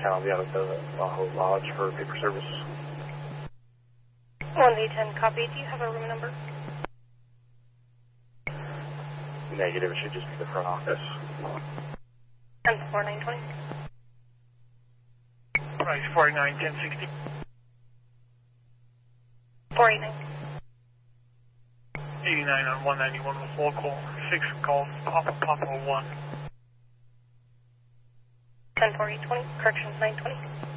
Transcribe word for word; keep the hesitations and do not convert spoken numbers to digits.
town. I'll be out of the Tahoe Lodge for paper service. one eight ten, copy. Do you have a room number? Negative. It should just be the front office. And four nine twenty. Price forty-nine ten sixty. four eight nine. eighty-nine on one ninety-one with local six calls, Papa Papa one. ten four eight twenty, corrections nine twenty.